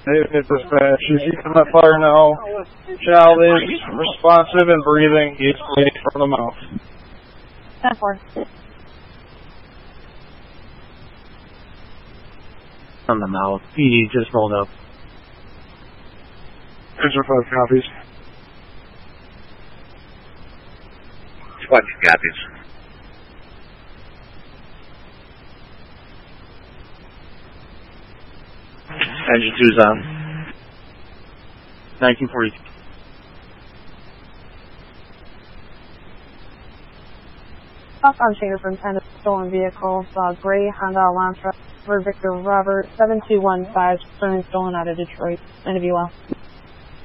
David dispatch, if you can let fire know, child is responsive and breathing, he's bleeding from the mouth. 10-4. From the mouth. He just rolled up. 6-5 copies. Squad 2 copies. Engine 2's on. 1940. On Shader from 10 stolen vehicle, gray Honda Elantra for Victor Robert 7215, stolen out of Detroit. End of you well.